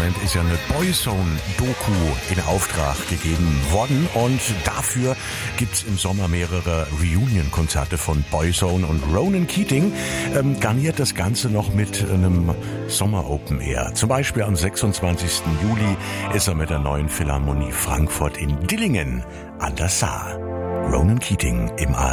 Moment ist ja eine Boyzone-Doku in Auftrag gegeben worden und dafür gibt's im Sommer mehrere Reunion-Konzerte von Boyzone und Ronan Keating garniert das Ganze noch mit einem Sommer Open Air. Zum Beispiel am 26. Juli ist er mit der neuen Philharmonie Frankfurt in Dillingen an der Saar. Ronan Keating im